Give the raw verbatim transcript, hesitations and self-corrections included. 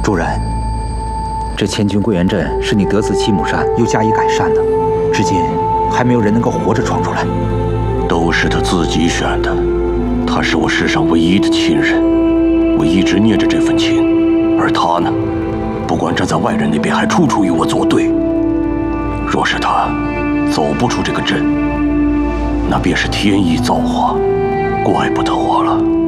主人，这千军归元阵是你得自七母山又加以改善的，至今还没有人能够活着闯出来。 都是他自己选的，他是我世上唯一的亲人，我一直念着这份情。而他呢，不管站在外人那边，还处处与我作对。若是他走不出这个阵，那便是天意造化，怪不得我了。